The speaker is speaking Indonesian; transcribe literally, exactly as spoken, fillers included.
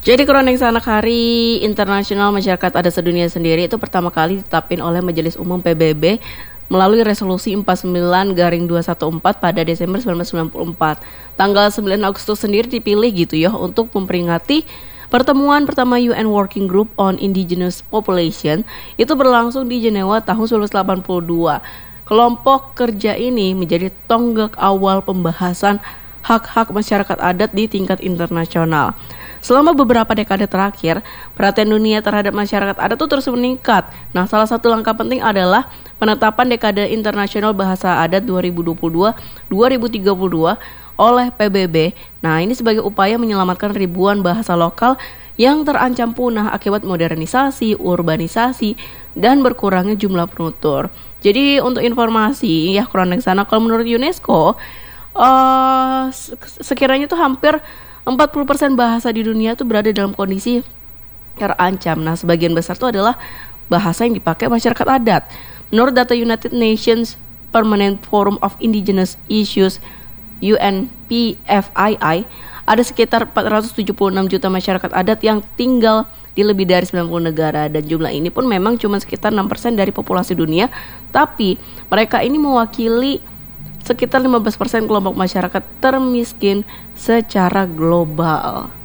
Jadi Kronik Sanak Hari Internasional Masyarakat Adat Sedunia sendiri itu pertama kali ditetapkan oleh Majelis Umum P B B melalui resolusi empat puluh sembilan garing dua ratus empat belas pada Desember seribu sembilan ratus sembilan puluh empat. Tanggal sembilan Agustus sendiri dipilih gitu ya untuk memperingati pertemuan pertama U N Working Group on Indigenous Population. Itu berlangsung di Jenewa tahun seribu sembilan ratus delapan puluh dua. Kelompok kerja ini menjadi tonggak awal pembahasan hak-hak masyarakat adat di tingkat internasional. Selama beberapa dekade terakhir, perhatian dunia terhadap masyarakat adat itu terus meningkat. Nah, salah satu langkah penting adalah penetapan dekade internasional bahasa adat dua ribu dua puluh dua sampai dua ribu tiga puluh dua oleh P B B. Nah, ini sebagai upaya menyelamatkan ribuan bahasa lokal yang terancam punah akibat modernisasi, urbanisasi, dan berkurangnya jumlah penutur. Jadi untuk informasi ya Kronik Sanak, kalau menurut UNESCO, uh, sekiranya tuh hampir empat puluh persen bahasa di dunia itu berada dalam kondisi terancam. Nah, sebagian besar itu adalah bahasa yang dipakai masyarakat adat. Menurut data United Nations Permanent Forum of Indigenous Issues U N P F I I, ada sekitar empat ratus tujuh puluh enam juta masyarakat adat yang tinggal di lebih dari sembilan puluh negara, dan jumlah ini pun memang cuma sekitar enam persen dari populasi dunia, tapi mereka ini mewakili sekitar lima belas persen kelompok masyarakat termiskin secara global.